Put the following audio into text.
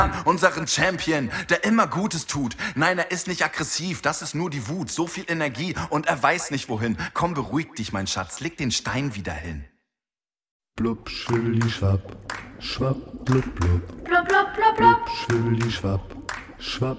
Unseren Champion, der immer Gutes tut. Nein, er ist nicht aggressiv, das ist nur die Wut. So viel Energie und er weiß nicht wohin. Komm, beruhig dich, mein Schatz, leg den Stein wieder hin. Blub, schwibbeli, schwapp, schwapp, blub, blub. Blub, blub, blub, blub. Schwibbeli, schwapp, schwapp,